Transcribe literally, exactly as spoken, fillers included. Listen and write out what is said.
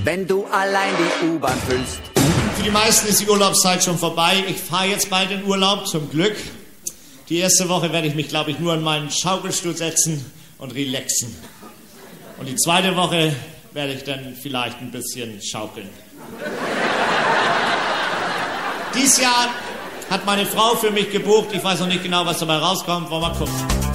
Wenn du allein die U-Bahn füllst. Für die meisten ist die Urlaubszeit schon vorbei. Ich fahre jetzt bald in Urlaub, zum Glück. Die erste Woche werde ich mich, glaube ich, nur in meinen Schaukelstuhl setzen und relaxen. Und die zweite Woche werde ich dann vielleicht ein bisschen schaukeln. Dies Jahr hat meine Frau für mich gebucht. Ich weiß noch nicht genau, was dabei rauskommt. Wollen wir mal gucken.